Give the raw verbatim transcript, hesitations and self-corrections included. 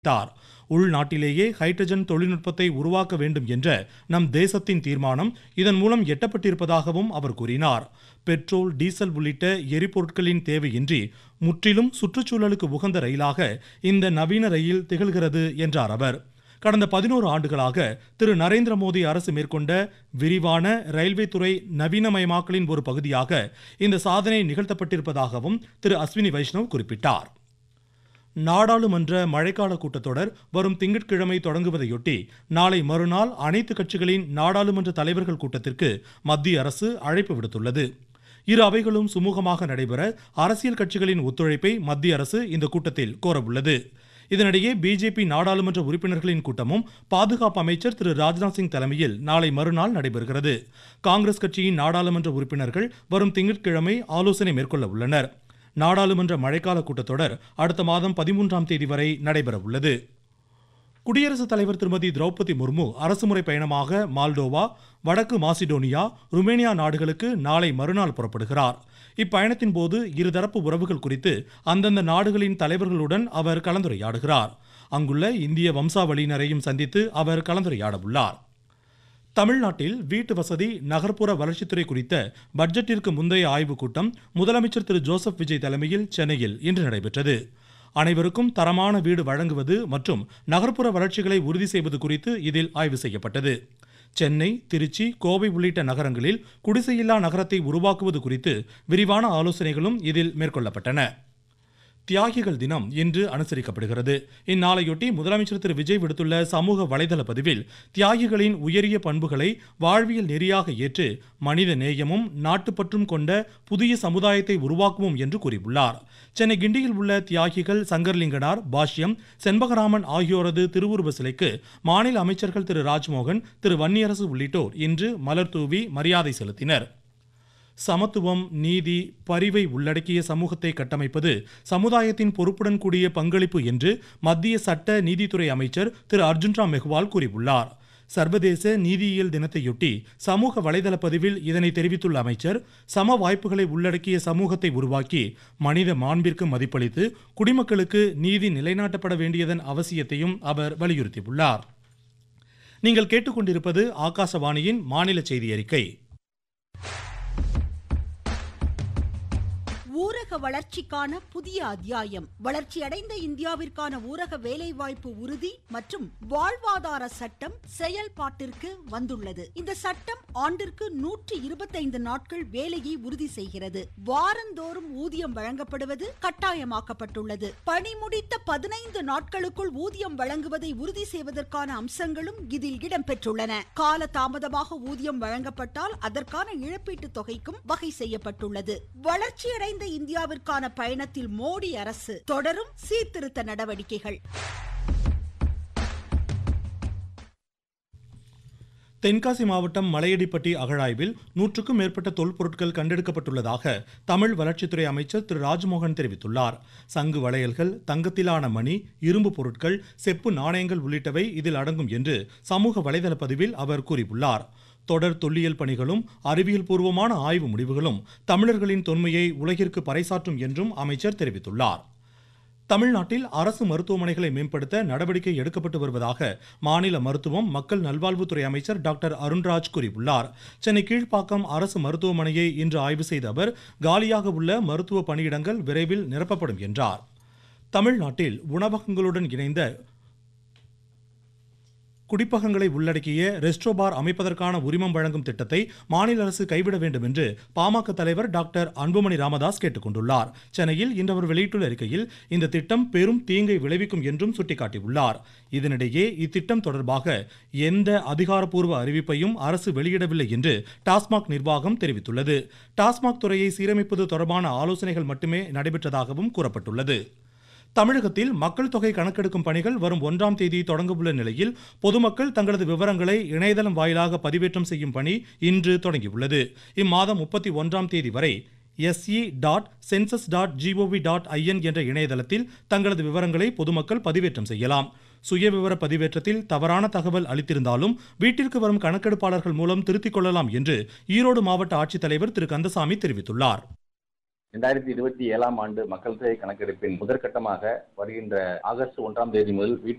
தார் உள்நாட்டிலேயே ஹைட்ரஜன் தொழில்நுட்பத்தை உருவாக்க வேண்டும் என்ற நம் தேசத்தின் தீர்மானம் இதன் மூலம் எட்டப்பட்டிருப்பதாகவும் அவர் கூறினார். பெட்ரோல், டீசல் உள்ளிட்ட எரிபொருட்களின் தேவையின்றி முற்றிலும் சுற்றுச்சூழலுக்கு உகந்த ரயிலாக இந்த நவீன ரயில் திகழ்கிறது என்றார் அவர். கடந்த பதினோரு ஆண்டுகளாக திரு நரேந்திர மோடி அரசு மேற்கொண்ட விரிவான ரயில்வே துறை நவீனமயமாக்கலின் ஒரு பகுதியாக இந்த சாதனை நிகழ்த்தப்பட்டிருப்பதாகவும் திரு அஸ்வினி வைஷ்ணவ் குறிப்பிட்டார். நாடாளுமன்ற மழைக்கால கூட்டத்தொடர் வரும் திங்கட்கிழமை தொடங்குவதையொட்டி நாளை மறுநாள் அனைத்து கட்சிகளின் நாடாளுமன்ற தலைவர்கள் கூட்டத்திற்கு மத்திய அரசு அழைப்பு விடுத்துள்ளது. இரு அவைகளும் சுமூகமாக நடைபெற அரசியல் கட்சிகளின் ஒத்துழைப்பை மத்திய அரசு இந்த கூட்டத்தில் கோரவுள்ளது. இதனிடையே பிஜேபி நாடாளுமன்ற உறுப்பினர்களின் கூட்டமும் பாதுகாப்பு அமைச்சர் திரு ராஜ்நாத் சிங் தலைமையில் நாளை மறுநாள் நடைபெறுகிறது. காங்கிரஸ் கட்சியின் நாடாளுமன்ற உறுப்பினர்கள் வரும் திங்கட்கிழமை ஆலோசனை மேற்கொள்ள உள்ளனர். நாடாளுமன்ற மழைக்கால கூட்டத்தொடர் அடுத்த மாதம் பதிமூன்றாம் தேதி வரை நடைபெற உள்ளது. குடியரசுத் தலைவர் திருமதி திரௌபதி முர்மு அரசுமுறை பயணமாக மால்டோவா, வடக்கு மாசிடோனியா, ருமேனியா நாடுகளுக்கு நாளை மறுநாள் புறப்படுகிறார். இப்பயணத்தின் போது இருதரப்பு உறவுகள் குறித்து அந்தந்த நாடுகளின் தலைவர்களுடன் அவர் கலந்துரையாடுகிறார். அங்குள்ள இந்திய வம்சாவளியினரையும் சந்தித்து அவர் கலந்துரையாட உள்ளார். தமிழ்நாட்டில் வீட்டு வசதி, நகர்ப்புற வளர்ச்சித்துறை குறித்த பட்ஜெட்டிற்கு முந்தைய ஆய்வுக் கூட்டம் முதலமைச்சர் திரு ஜோசப் விஜய் தலைமையில் சென்னையில் இன்று நடைபெற்றது. அனைவருக்கும் தரமான வீடு வழங்குவது மற்றும் நகர்ப்புற வளர்ச்சிகளை உறுதி செய்வது குறித்து இதில் ஆய்வு செய்யப்பட்டது. சென்னை, திருச்சி, கோவை உள்ளிட்ட நகரங்களில் குடிசையில்லா நகரத்தை உருவாக்குவது குறித்து விரிவான ஆலோசனைகளும் இதில் மேற்கொள்ளப்பட்டன. தியாகிகள் தினம் இன்று அனுசரிக்கப்படுகிறது. இந்நாளையொட்டி முதலமைச்சர் திரு விஜய் விடுத்துள்ள சமூக வலைதள பதிவில் தியாகிகளின் உயரிய பண்புகளை வாழ்வியல் நெறியாக ஏற்று மனித நேயமும் நாட்டுப்பற்றும் கொண்ட புதிய சமுதாயத்தை உருவாக்குவோம் என்று கூறியுள்ளார். சென்னை கிண்டியில் உள்ள தியாகிகள் சங்கர்லிங்கனார், பாஷ்யம், செண்பகராமன் ஆகியோரது திருவுருவ சிலைக்கு மாநில அமைச்சர்கள் திரு ராஜ்மோகன், திரு வன்னியரசு உள்ளிட்டோர் இன்று மலர் தூவி மரியாதை செலுத்தினர். சமத்துவம், நீதி, பரிவை உள்ளடக்கிய சமூகத்தை கட்டமைப்பது சமுதாயத்தின் பொறுப்புடன் கூடிய பங்களிப்பு என்று மத்திய சட்ட நீதித்துறை அமைச்சர் திரு அர்ஜுன் ராம் மெஹ்வால் கூறியுள்ளார். சர்வதேச நீதியியல் தினத்தையொட்டி சமூக வலைதள பதிவில் இதனை தெரிவித்துள்ள அமைச்சர், சம வாய்ப்புகளை உள்ளடக்கிய சமூகத்தை உருவாக்கி மனித மாண்பிற்கு மதிப்பளித்து குடிமக்களுக்கு நீதி நிலைநாட்டப்பட வேண்டியதன் அவசியத்தையும் அவர் வலியுறுத்தியுள்ளார். நீங்கள் கேட்டுக்கொண்டிருப்பது ஆகாசவாணியின் மாநில செய்தி அறிக்கை. ஊரக வளர்ச்சிக்கான புதிய அத்தியாயம். வளர்ச்சியடைந்த இந்தியாவிற்கான ஊரக வேலைவாய்ப்பு உறுதி மற்றும் வாழ்வாதார சட்டம் செயல்பாட்டிற்கு வந்துள்ளது. இந்த சட்டம் ஆண்டிற்கு நூற்றி இருபத்தைந்து நாட்கள் வேலையை உறுதி செய்கிறது. வாரந்தோறும் ஊதியம் வழங்கப்படுவது கட்டாயமாக்கப்பட்டுள்ளது. பணி முடித்த பதினைந்து நாட்களுக்குள் ஊதியம் வழங்குவதை உறுதி செய்வதற்கான அம்சங்களும் இதில் இடம்பெற்றுள்ளன. கால தாமதமாக ஊதியம் வழங்கப்பட்டால் அதற்கான இழப்பீட்டு தொகைக்கும் வகை செய்யப்பட்டுள்ளது. வளர்ச்சியடைந்த இந்தியாவிற்கான பயணத்தில் மோடி அரசு தொடரும் சீர்திருத்த நடவடிக்கைகள். தென்காசி மாவட்டம் மலையடிப்பட்டி அகழாய்வில் நூற்றுக்கும் மேற்பட்ட தொல்பொருட்கள் கண்டெடுக்கப்பட்டுள்ளதாக தமிழ் வளர்ச்சித்துறை அமைச்சர் திரு ராஜ்மோகன் தெரிவித்துள்ளார். சங்கு வளையல்கள், தங்கத்திலான மணி, இரும்பு பொருட்கள், செப்பு நாணயங்கள் உள்ளிட்டவை இதில் அடங்கும் என்று சமூக வலைதள பதிவில் அவர் கூறியுள்ளார். தொடர் தொல்லியல் பணிகளும் அறிவியல் பூர்வமான ஆய்வு முடிவுகளும் தமிழர்களின் தொன்மையை உலகிற்கு பறைசாற்றும் என்றும் அமைச்சர் தெரிவித்துள்ளார். தமிழ்நாட்டில் அரசு மருத்துவமனைகளை மேம்படுத்த நடவடிக்கை எடுக்கப்பட்டு வருவதாக மாநில மருத்துவம், மக்கள் நல்வாழ்வுத்துறை அமைச்சர் டாக்டர் அருண்ராஜ் கூறியுள்ளார். சென்னை கீழ்ப்பாக்கம் அரசு மருத்துவமனையை இன்று ஆய்வு செய்த அவர் காலியாக உள்ள மருத்துவ பணியிடங்கள் விரைவில் நிரப்பப்படும் என்றார். தமிழ்நாட்டில் உணவகங்களுடன் இணைந்த குடிப்பகங்களை உள்ளடக்கிய ரெஸ்டோபார் அமைப்பதற்கான உரிமம் வழங்கும் திட்டத்தை மாநில அரசு கைவிட வேண்டும் என்று பாமக தலைவர் டாக்டர் அன்புமணி ராமதாஸ் கேட்டுக்கொண்டுள்ளார். சென்னையில் இன்று அவர் வெளியிட்டுள்ள அறிக்கையில் இந்த திட்டம் பெரும் தீங்கை விளைவிக்கும் என்றும் சுட்டிக்காட்டியுள்ளார். இதனிடையே இத்திட்டம் தொடர்பாக எந்த அதிகாரப்பூர்வ அறிவிப்பையும் அரசு வெளியிடவில்லை என்று டாஸ்மாக் நிர்வாகம் தெரிவித்துள்ளது. டாஸ்மாக் துறையை சீரமைப்பது தொடர்பான ஆலோசனைகள் மட்டுமே நடைபெற்றதாகவும் கூறப்பட்டுள்ளது. தமிழகத்தில் மக்கள் தொகை கணக்கெடுக்கும் பணிகள் வரும் ஒன்றாம் தேதி தொடங்க உள்ள நிலையில் பொதுமக்கள் தங்களது விவரங்களை இணையதளம் வாயிலாக பதிவேற்றம் செய்யும் பணி இன்று தொடங்கியுள்ளது. இம்மாதம் முப்பத்தி ஒன்றாம் தேதி வரை SE dot census dot gov dot IN என்ற இணையதளத்தில் தங்களது விவரங்களை பொதுமக்கள் பதிவேற்றம் செய்யலாம். சுயவிவர பதிவேற்றத்தில் தவறான தகவல் அளித்திருந்தாலும் வீட்டிற்கு வரும் கணக்கெடுப்பாளர்கள் மூலம் திருத்திக் கொள்ளலாம் என்று ஈரோடு மாவட்ட ஆட்சித்தலைவர் திரு கந்தசாமி தெரிவித்துள்ளார். இரண்டாயிரத்தி இருபத்தி ஏழாம் ஆண்டு மக்கள் தொகை கணக்கெடுப்பின் முதற்கட்டமாக வருகின்ற ஆகஸ்ட் ஒன்றாம் தேதி முதல்